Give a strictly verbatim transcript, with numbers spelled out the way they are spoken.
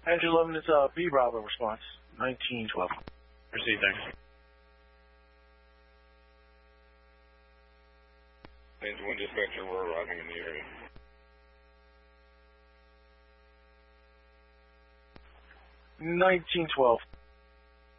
Engine eleven is uh, B Bravo response, nineteen twelve. Proceed, thanks. Engine one dispatcher, we're arriving in the area. nineteen twelve.